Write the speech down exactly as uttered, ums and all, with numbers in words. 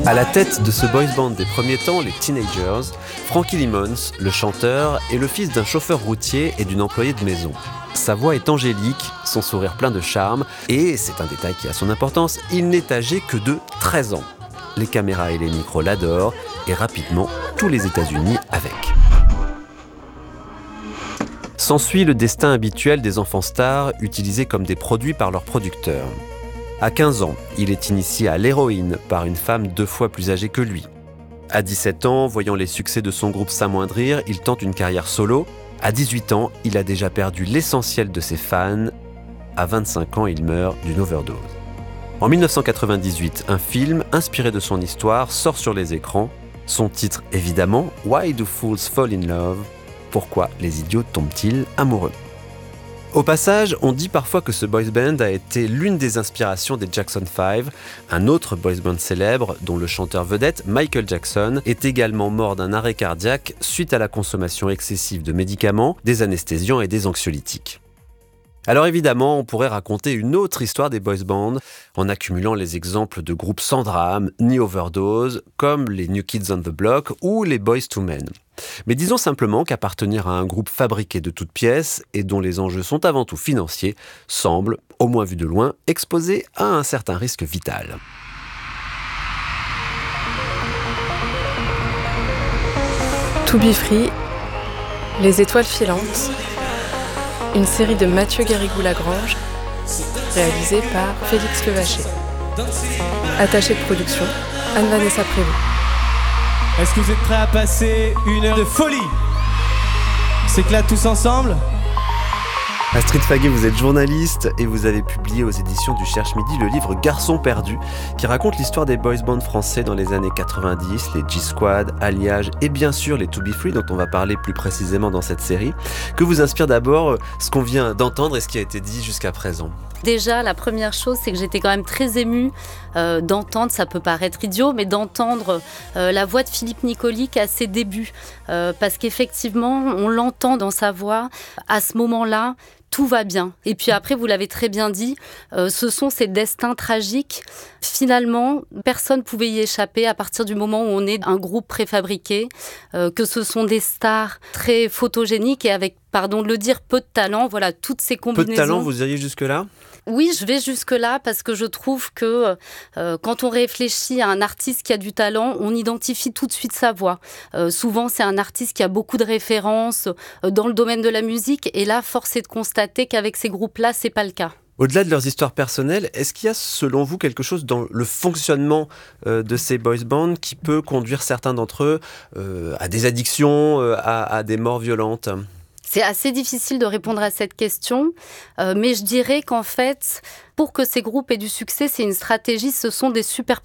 À la tête de ce boys band des premiers temps, les Teenagers, Frankie Limons, le chanteur, est le fils d'un chauffeur routier et d'une employée de maison. Sa voix est angélique, son sourire plein de charme, et c'est un détail qui a son importance, il n'est âgé que de treize ans. Les caméras et les micros l'adorent, et rapidement, tous les États-Unis avec. S'ensuit le destin habituel des enfants stars utilisés comme des produits par leurs producteurs. À quinze ans, il est initié à l'héroïne par une femme deux fois plus âgée que lui. À dix-sept ans, voyant les succès de son groupe s'amoindrir, il tente une carrière solo. À dix-huit ans, il a déjà perdu l'essentiel de ses fans. À vingt-cinq ans, il meurt d'une overdose. En dix-neuf cent quatre-vingt-dix-huit, un film inspiré de son histoire sort sur les écrans. Son titre, évidemment, « Why do fools fall in love ?» Pourquoi les idiots tombent-ils amoureux ? Au passage, on dit parfois que ce boys band a été l'une des inspirations des Jackson five, un autre boys band célèbre dont le chanteur vedette, Michael Jackson, est également mort d'un arrêt cardiaque suite à la consommation excessive de médicaments, des anesthésiants et des anxiolytiques. Alors évidemment, on pourrait raconter une autre histoire des boys bands en accumulant les exemples de groupes sans drame ni overdose, comme les New Kids on the Block ou les Boyz two Men. Mais disons simplement qu'appartenir à un groupe fabriqué de toutes pièces et dont les enjeux sont avant tout financiers semble, au moins vu de loin, exposé à un certain risque vital. To Be Free, Les Étoiles Filantes, une série de Mathieu Garrigou-Lagrange, réalisée par Félix Levacher. Attaché de production, Anne-Vanessa Prévost. Est-ce que vous êtes prêts à passer une heure de folie? On s'éclate tous ensemble? Astrid Faguet, vous êtes journaliste et vous avez publié aux éditions du Cherche-Midi le livre Garçons perdus qui raconte l'histoire des boys bands français dans les années quatre-vingt-dix, les G-Squad, Alliage et bien sûr les To Be Free dont on va parler plus précisément dans cette série. Que vous inspire d'abord ce qu'on vient d'entendre et ce qui a été dit jusqu'à présent? Déjà, la première chose, c'est que j'étais quand même très émue euh, d'entendre, ça peut paraître idiot, mais d'entendre euh, la voix de Philippe Nicolic à ses débuts. Euh, parce qu'effectivement, on l'entend dans sa voix. À ce moment-là, tout va bien. Et puis après, vous l'avez très bien dit, euh, ce sont ces destins tragiques. Finalement, personne ne pouvait y échapper à partir du moment où on est un groupe préfabriqué, euh, que ce sont des stars très photogéniques et avec, pardon de le dire, peu de talent. Voilà, toutes ces combinaisons. Peu de talent, vous iriez jusque-là ? Oui, je vais jusque-là parce que je trouve que euh, quand on réfléchit à un artiste qui a du talent, on identifie tout de suite sa voix. Euh, souvent, c'est un artiste qui a beaucoup de références euh, dans le domaine de la musique. Et là, force est de constater qu'avec ces groupes-là, c'est pas le cas. Au-delà de leurs histoires personnelles, est-ce qu'il y a, selon vous, quelque chose dans le fonctionnement euh, de ces boys bands qui peut conduire certains d'entre eux euh, à des addictions, euh, à, à des morts violentes ? C'est assez difficile de répondre à cette question, euh, mais je dirais qu'en fait, pour que ces groupes aient du succès, c'est une stratégie, ce sont des super